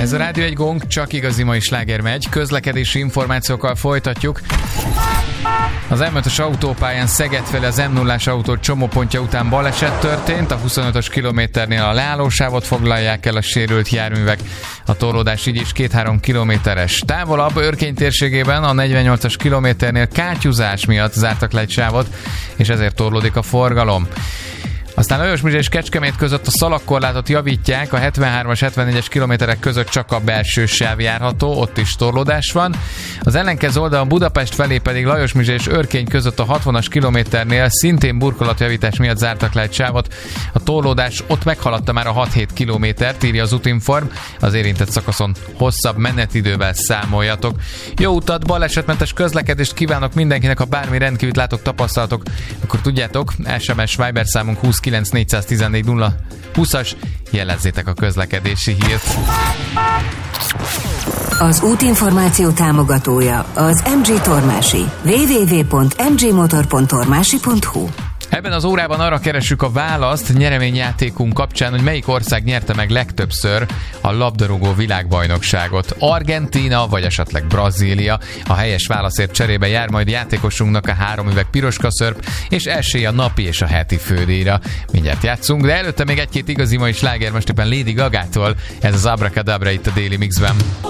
Ez a Rádió egy Gong, csak igazi mai sláger megy. Közlekedési információkkal folytatjuk. Az M5-ös autópályán Szeged felé az M0-as autó csomópontja után baleset történt. A 25-ös kilométernél a leállósávot foglalják el a sérült járművek. A torlódás így is 2-3 kilométeres. Távolabb Örkény térségében a 48-as kilométernél kátyúzás miatt zártak le egy sávot, és ezért torlódik a forgalom. Aztán Lajosmizse és Kecskemét között a szalagkorlátot javítják, a 73-as, 74-es kilométerek között csak a belső sáv járható, ott is torlódás van. Az ellenkező oldalon Budapest felé pedig Lajosmizse és Örkény között a 60-as kilométernél szintén burkolatjavítás miatt zártak le egy sávot. A torlódás ott meghaladta már a 6-7 kilométert, írja az Utinform. Az érintett szakaszon hosszabb menetidővel számoljatok. Jó utat, balesetmentes közlekedést kívánok mindenkinek, ha bármi rendkívül látok, tapasztalatok, akkor tudjátok, SMS Viber számunk 29 414 0 20-as, jelezzétek a közlekedési hírt. Az útinformáció támogatója az MG Tormási. www.mgmotor.tormási.hu. Ebben az órában arra keressük a választ nyereményjátékunk kapcsán, hogy melyik ország nyerte meg legtöbbször a labdarúgó világbajnokságot. Argentína vagy esetleg Brazília. A helyes válaszért cserébe jár majd játékosunknak a 3 üveg piroska szörp, és esély a napi és a heti fődíjra. Mindjárt játszunk, de előtte még egy-két igazi mai sláger, most éppen Lady Gagától. Ez az Abracadabra itt a Daily Mixben.